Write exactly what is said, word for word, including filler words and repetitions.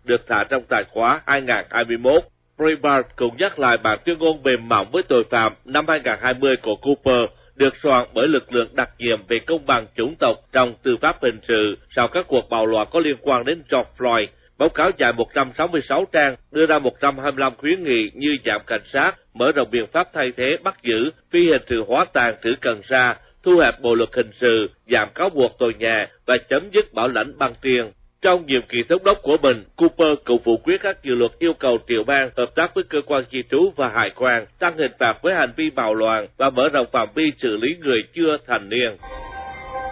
được thả trong tài khóa hai nghìn không trăm hai mươi mốt. Breitbart cũng nhắc lại bản tuyên ngôn mềm mỏng với tội phạm năm hai nghìn không trăm hai mươi của Cooper được soạn bởi lực lượng đặc nhiệm về công bằng chủng tộc trong tư pháp hình sự sau các cuộc bạo loạn có liên quan đến George Floyd. Báo cáo dài một trăm sáu mươi sáu trang đưa ra một trăm hai mươi lăm khuyến nghị như giảm cảnh sát, mở rộng biện pháp thay thế bắt giữ, phi hình sự hóa tàn trữ cần sa, thu hẹp bộ luật hình sự, giảm cáo buộc tội nhẹ và chấm dứt bảo lãnh bằng tiền. Trong nhiệm kỳ thống đốc của mình, Cooper cũng phủ quyết các dự luật yêu cầu tiểu bang hợp tác với cơ quan di trú và hải quan, tăng hình phạt với hành vi bạo loạn và mở rộng phạm vi xử lý người chưa thành niên.